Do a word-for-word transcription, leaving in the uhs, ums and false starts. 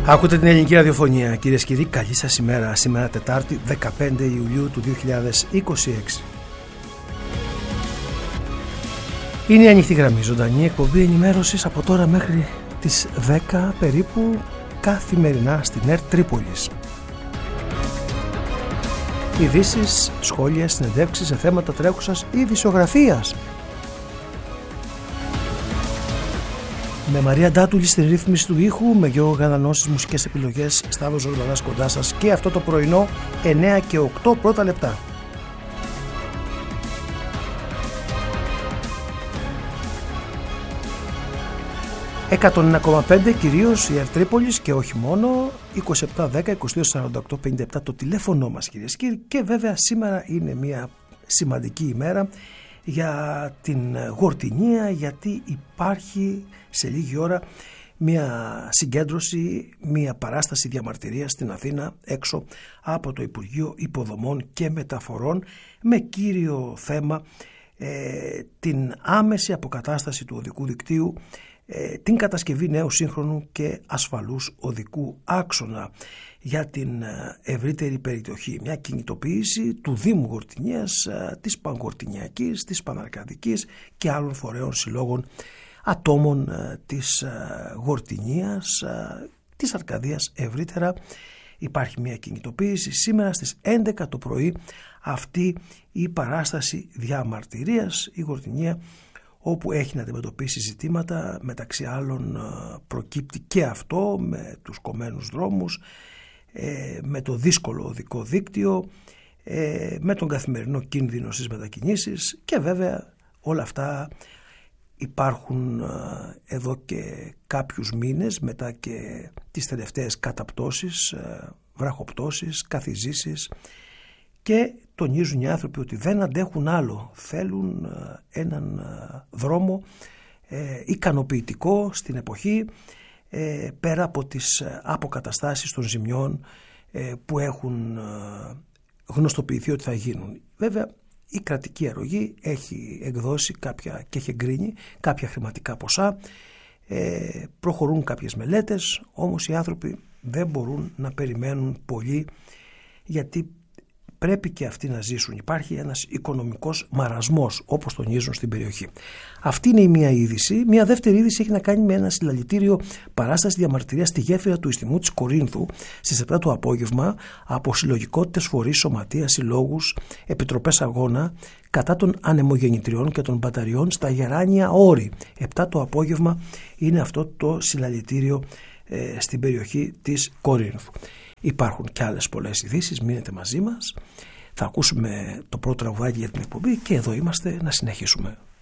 Ακούτε την ελληνική ραδιοφωνία, κυρίες και κύριοι. Καλή σας ημέρα. Σήμερα Τετάρτη δεκαπέντε Ιουλίου του δύο χιλιάδες είκοσι έξι. Είναι η Ανοιχτή Γραμμή, ζωντανή εκπομπή ενημέρωσης από τώρα μέχρι τις δέκα περίπου καθημερινά στην ΕΡΤ Τρίπολης. Ειδήσεις, σχόλια, συνεντεύξεις σε θέματα τρέχουσας ειδησιογραφίας. Με Μαρία Ντάτουλη στη ρύθμιση του ήχου, με Γιώργο Γανανό στις μουσικές επιλογές, Σταύρος Ζορμπανάς κοντά σας και αυτό το πρωινό εννέα και οκτώ πρώτα λεπτά. εκατόν ένα κόμμα πέντε κυρίως η ΕΡΤ Τρίπολης και όχι μόνο, είκοσι επτά δέκα είκοσι δύο σαράντα οκτώ πενήντα επτά το τηλέφωνο μας, κυρίες και κύριοι. Και βέβαια σήμερα είναι μια σημαντική ημέρα για την Γορτινία, γιατί υπάρχει σε λίγη ώρα μια συγκέντρωση, μια παράσταση διαμαρτυρίας στην Αθήνα έξω από το Υπουργείο Υποδομών και Μεταφορών, με κύριο θέμα ε, την άμεση αποκατάσταση του οδικού δικτύου, ε, την κατασκευή νέου σύγχρονου και ασφαλούς οδικού άξονα για την ευρύτερη περιοχή. Μια κινητοποίηση του Δήμου Γορτινίας, της Παγκορτινιακής, της Παναρκαδικής και άλλων φορέων, συλλόγων, ατόμων της Γορτινίας, της Αρκαδίας ευρύτερα. Υπάρχει μια κινητοποίηση σήμερα στις έντεκα το πρωί, αυτή η παράσταση διαμαρτυρίας, η Γορτινία, όπου έχει να αντιμετωπίσει ζητήματα, μεταξύ άλλων προκύπτει και αυτό με τους κομμένους δρόμους, με το δύσκολο οδικό δίκτυο, με τον καθημερινό κίνδυνο στις μετακινήσεις, και βέβαια όλα αυτά υπάρχουν εδώ και κάποιους μήνες μετά και τις τελευταίες καταπτώσεις, βραχοπτώσεις, καθιζήσεις, και τονίζουν οι άνθρωποι ότι δεν αντέχουν άλλο, θέλουν έναν δρόμο ικανοποιητικό στην εποχή, Ε, πέρα από τις αποκαταστάσεις των ζημιών ε, που έχουν ε, γνωστοποιηθεί ότι θα γίνουν. Βέβαια η κρατική αρρωγή έχει εκδώσει κάποια και έχει εγκρίνει κάποια χρηματικά ποσά, ε, προχωρούν κάποιες μελέτες, όμως οι άνθρωποι δεν μπορούν να περιμένουν πολύ, γιατί πρέπει και αυτοί να ζήσουν. Υπάρχει ένας οικονομικός μαρασμός, όπως τονίζουν στην περιοχή. Αυτή είναι η μία είδηση. Μια δεύτερη είδηση έχει να κάνει με ένα συλλαλητήριο παράσταση διαμαρτυρίας στη γέφυρα του Ιστιμού της Κορίνθου στις επτά το απόγευμα από συλλογικότητες, φορείς, σωματεία, συλλόγους, επιτροπές αγώνα κατά των ανεμογεννητριών και των μπαταριών στα Γεράνια Όρη. επτά το απόγευμα είναι αυτό το συλλαλητήριο ε, στην περιοχή της Κορίνθου. Υπάρχουν και άλλες πολλές ειδήσεις, μείνετε μαζί μας. Θα ακούσουμε το πρώτο τραγουδάκι για την εκπομπή και εδώ είμαστε να συνεχίσουμε.